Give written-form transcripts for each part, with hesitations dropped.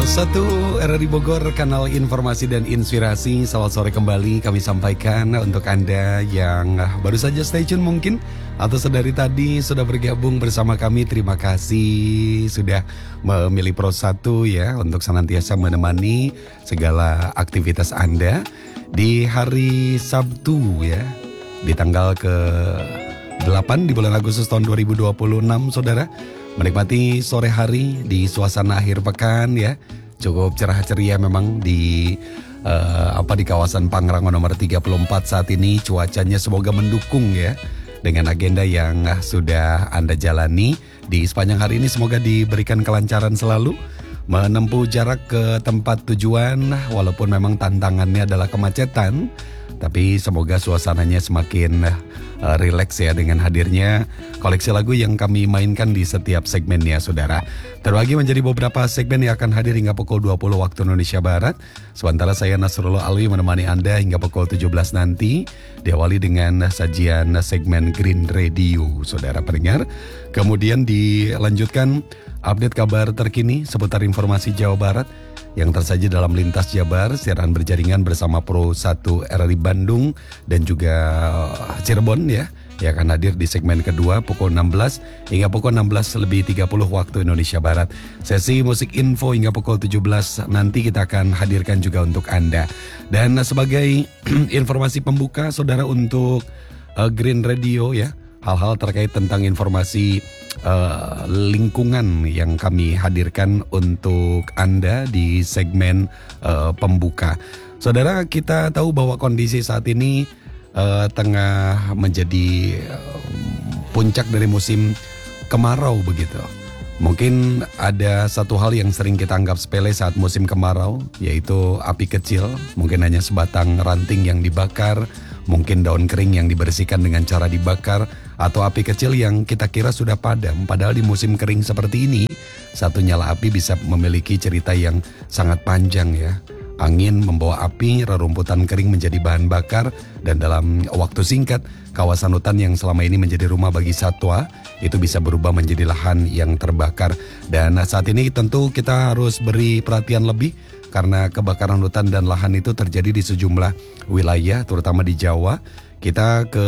Satu RRI Bogor, kanal informasi dan inspirasi. Selamat sore kembali kami sampaikan untuk Anda yang baru saja stay tune mungkin, atau sedari tadi sudah bergabung bersama kami. Terima kasih sudah memilih Pro 1 ya, untuk senantiasa menemani segala aktivitas Anda di hari Sabtu ya, di tanggal ke-8 di bulan Agustus tahun 2026, saudara. Menikmati sore hari di suasana akhir pekan ya. Cukup cerah ceria memang di di kawasan Pangrango nomor 34 saat ini. Cuacanya semoga mendukung ya, dengan agenda yang sudah Anda jalani di sepanjang hari ini. Semoga diberikan kelancaran selalu menempuh jarak ke tempat tujuan, walaupun memang tantangannya adalah kemacetan, tapi semoga suasananya semakin rileks ya dengan hadirnya koleksi lagu yang kami mainkan di setiap segmennya, saudara. Terbagi menjadi beberapa segmen yang akan hadir hingga pukul 20 waktu Indonesia Barat. Sementara saya Nasrullah Alwi menemani Anda hingga pukul 17 nanti. Diawali dengan sajian segmen Green Radio, saudara pendengar. Kemudian dilanjutkan update kabar terkini seputar informasi Jawa Barat yang tersaji dalam Lintas Jabar, siaran berjaringan bersama Pro 1 RRI Bandung dan juga Cirebon ya, yang akan hadir di segmen kedua pukul 16 hingga pukul 16:30 waktu Indonesia Barat. Sesi musik info hingga pukul 17 nanti kita akan hadirkan juga untuk Anda. Dan sebagai informasi pembuka, saudara, untuk Green Radio ya, hal-hal terkait tentang informasi lingkungan yang kami hadirkan untuk Anda di segmen pembuka. Saudara, kita tahu bahwa kondisi saat ini tengah menjadi puncak dari musim kemarau begitu. Mungkin ada satu hal yang sering kita anggap sepele saat musim kemarau, yaitu api kecil. Mungkin hanya sebatang ranting yang dibakar, mungkin daun kering yang dibersihkan dengan cara dibakar, atau api kecil yang kita kira sudah padam. Padahal di musim kering seperti ini, satu nyala api bisa memiliki cerita yang sangat panjang ya. Angin membawa api, rerumputan kering menjadi bahan bakar, dan dalam waktu singkat, kawasan hutan yang selama ini menjadi rumah bagi satwa, itu bisa berubah menjadi lahan yang terbakar. Dan saat ini tentu kita harus beri perhatian lebih, karena kebakaran hutan dan lahan itu terjadi di sejumlah wilayah, terutama di Jawa. Kita ke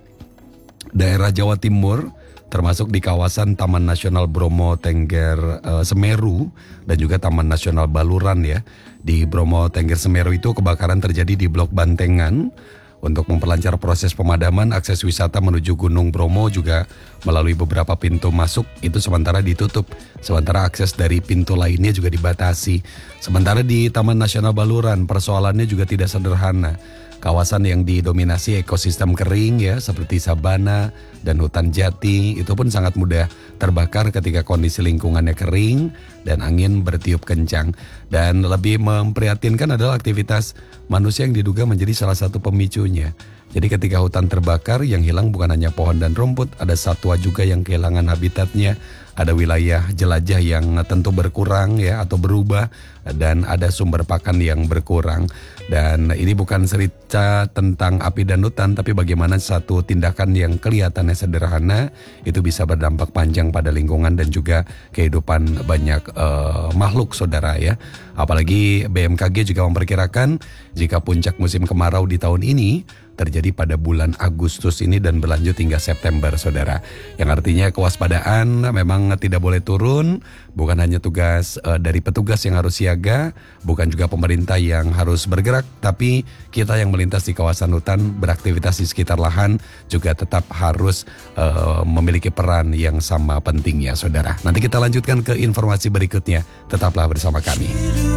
daerah Jawa Timur, termasuk di kawasan Taman Nasional Bromo Tengger Semeru dan juga Taman Nasional Baluran ya. Di Bromo Tengger Semeru itu kebakaran terjadi di Blok Bantengan. Untuk memperlancar proses pemadaman, akses wisata menuju Gunung Bromo juga melalui beberapa pintu masuk itu sementara ditutup. Sementara akses dari pintu lainnya juga dibatasi. Sementara di Taman Nasional Baluran, persoalannya juga tidak sederhana. Kawasan yang didominasi ekosistem kering ya, seperti sabana dan hutan jati, itu pun sangat mudah terbakar ketika kondisi lingkungannya kering dan angin bertiup kencang. Dan lebih memprihatinkan adalah aktivitas manusia yang diduga menjadi salah satu pemicunya. Jadi ketika hutan terbakar, yang hilang bukan hanya pohon dan rumput, ada satwa juga yang kehilangan habitatnya, ada wilayah jelajah yang tentu berkurang ya atau berubah, dan ada sumber pakan yang berkurang. Dan ini bukan cerita tentang api dan hutan, tapi bagaimana satu tindakan yang kelihatannya sederhana itu bisa berdampak panjang pada lingkungan dan juga kehidupan banyak makhluk, saudara ya. Apalagi BMKG juga memperkirakan jika puncak musim kemarau di tahun ini terjadi pada bulan Agustus ini dan berlanjut hingga September, saudara. Yang artinya kewaspadaan memang tidak boleh turun. Bukan hanya tugas dari petugas yang harus siaga, bukan juga pemerintah yang harus bergerak, tapi kita yang melintas di kawasan hutan, beraktivitas di sekitar lahan juga tetap harus memiliki peran yang sama pentingnya, saudara. Nanti kita lanjutkan ke informasi berikutnya. Tetaplah bersama kami.